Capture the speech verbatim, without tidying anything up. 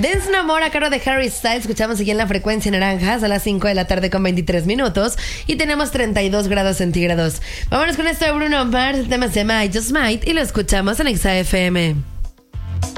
Dance No More a cargo de Harry Styles. Escuchamos aquí en la frecuencia naranjas a las cinco de la tarde con veintitrés minutos. Y tenemos treinta y dos grados centígrados. Vámonos con esto de Bruno Mars. El tema se llama I Just Might y lo escuchamos en Exa F M.